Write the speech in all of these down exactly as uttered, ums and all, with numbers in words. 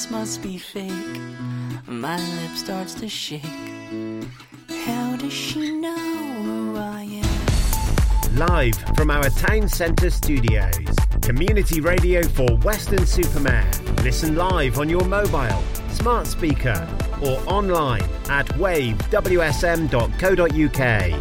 this must be fake. My lip starts to shake. How does she know who I am? Live from our town centre studios. Community radio for Weston-super-Mare. Listen live on your mobile, smart speaker or online at wave w s m dot co dot u k.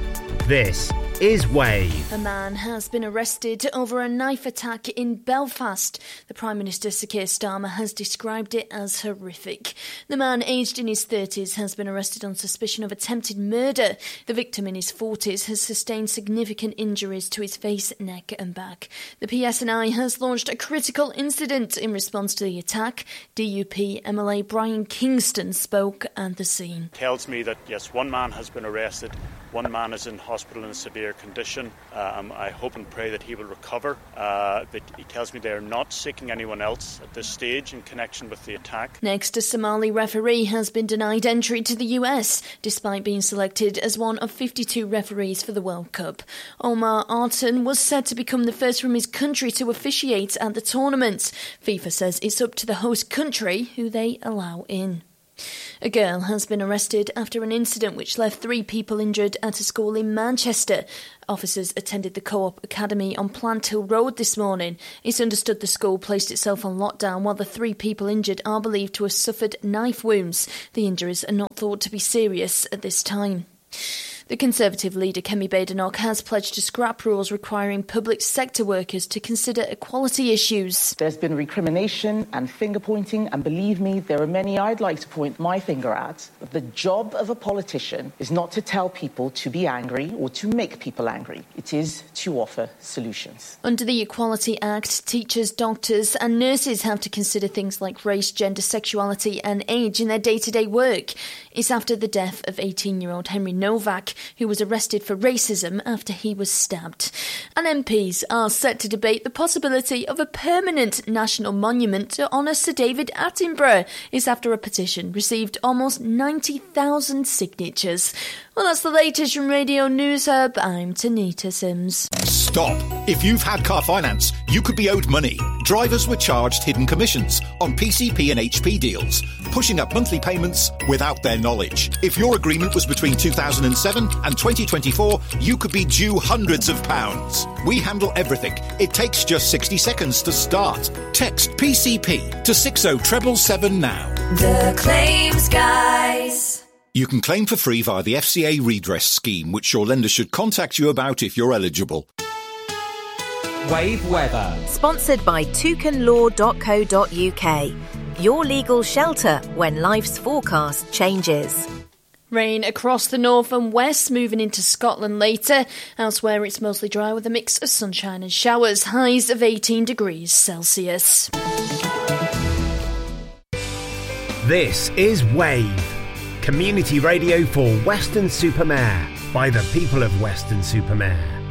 This is Wave. A man has been arrested over a knife attack in Belfast. The Prime Minister, Sir Keir Starmer, has described it as horrific. The man, aged in his thirties, has been arrested on suspicion of attempted murder. The victim, in his forties, has sustained significant injuries to his face, neck and back. The P S N I has launched a critical incident in response to the attack. D U P M L A Brian Kingston spoke at the scene. Tells me that, yes, one man has been arrested. One man is in hospital in severe condition. Um, I hope and pray that he will recover. Uh, but he tells me they are not seeking anyone else at this stage in connection with the attack. Next, a Somali referee has been denied entry to the U S, despite being selected as one of fifty-two referees for the World Cup. Omar Artan was said to become the first from his country to officiate at the tournament. FIFA says it's up to the host country who they allow in. A girl has been arrested after an incident which left three people injured at a school in Manchester. Officers attended the Co-op Academy on Plant Hill Road this morning. It's understood the school placed itself on lockdown while the three people injured are believed to have suffered knife wounds. The injuries are not thought to be serious at this time. The Conservative leader Kemi Badenoch has pledged to scrap rules requiring public sector workers to consider equality issues. There's been recrimination and finger-pointing, and believe me, there are many I'd like to point my finger at. But the job of a politician is not to tell people to be angry or to make people angry. It is to offer solutions. Under the Equality Act, teachers, doctors and nurses have to consider things like race, gender, sexuality and age in their day-to-day work. It's after the death of eighteen-year-old Henry Novak, who was arrested for racism after he was stabbed. And M Ps are set to debate the possibility of a permanent national monument to honour Sir David Attenborough. It's after a petition received almost ninety thousand signatures. Well, that's the latest from Radio News Hub. I'm Tanita Sims. Stop. If you've had car finance, you could be owed money. Drivers were charged hidden commissions on P C P and H P deals, pushing up monthly payments without their knowledge. If your agreement was between two thousand seven and twenty twenty-four, you could be due hundreds of pounds. We handle everything. It takes just sixty seconds to start. Text P C P to six oh seven seven now. The Claims Guys. You can claim for free via the F C A redress scheme, which your lender should contact you about if you're eligible. Wave weather. Sponsored by toucan law dot co dot u k. Your legal shelter when life's forecast changes. Rain across the north and west, moving into Scotland later. Elsewhere it's mostly dry with a mix of sunshine and showers. Highs of eighteen degrees Celsius. This is Wave. Community radio for Weston-super-Mare by the people of Weston-super-Mare.